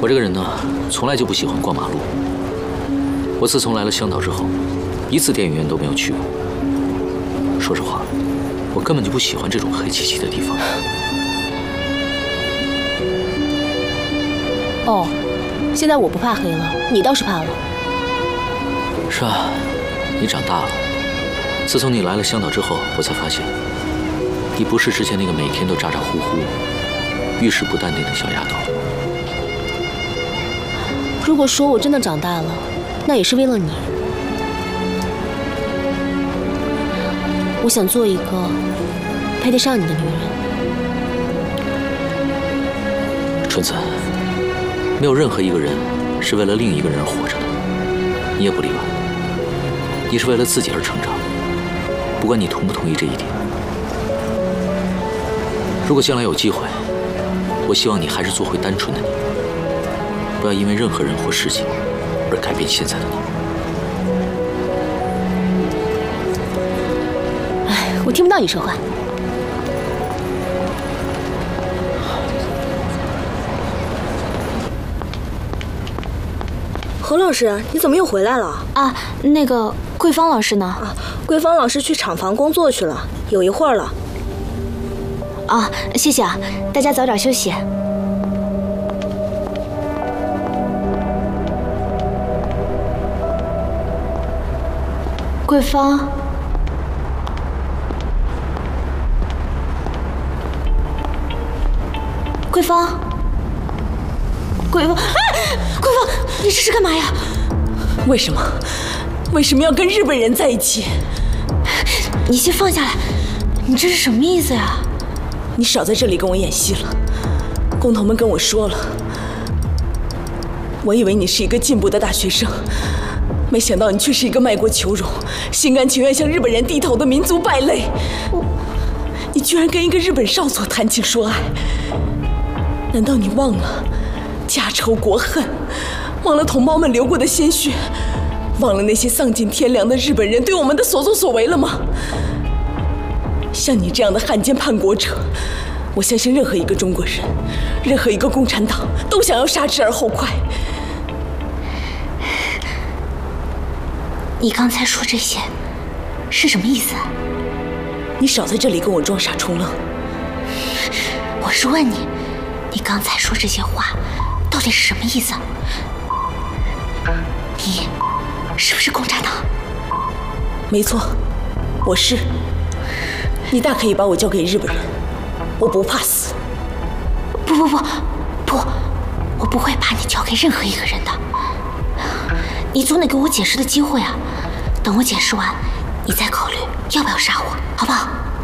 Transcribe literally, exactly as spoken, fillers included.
我这个人呢，从来就不喜欢逛马路。我自从来了香岛之后，一次电影院都没有去过。说实话，我根本就不喜欢这种黑漆漆的地方。 哦，现在我不怕黑了，你倒是怕了。 是啊，你长大了。自从你来了香岛之后，我才发现，你不是之前那个每天都咋咋呼呼、遇事不淡定的小丫头。 如果说我真的长大了，那也是为了你。我想做一个配得上你的女人。 春子，没有任何一个人是为了另一个人而活着的，你也不例外。你是为了自己而成长，不管你同不同意这一点。如果将来有机会，我希望你还是做回单纯的你，不要因为任何人或事情而改变现在的你。 哎，我听不到你说话。 何老师，你怎么又回来了？ 啊，那个桂芳老师呢？ 啊，桂芳老师去厂房工作去了，有一会儿了。 啊，谢谢啊，大家早点休息。桂芳，桂芳，桂芳，哎，桂芳，你这是干嘛呀？ 为什么？为什么要跟日本人在一起？ 你先放下来，你这是什么意思呀？ 你少在这里跟我演戏了。工头们跟我说了，我以为你是一个进步的大学生，没想到你却是一个卖国求荣、心甘情愿向日本人低头的民族败类。你居然跟一个日本少佐谈情说爱，难道你忘了家仇国恨，忘了同胞们流过的鲜血，忘了那些丧尽天良的日本人对我们的所作所为了吗？像你这样的汉奸叛国者，我相信任何一个中国人，任何一个共产党都想要杀之而后快。 你刚才说这些是什么意思啊？ 你少在这里跟我装傻充愣。 我是问你，你刚才说这些话到底是什么意思？你是不是共产党？ 没错，我是。你大可以把我交给日本人，我不怕死。 不不不不，我不会把你交给任何一个人的。你总得给我解释的机会啊！等我解释完，你再考虑要不要杀我，好不好？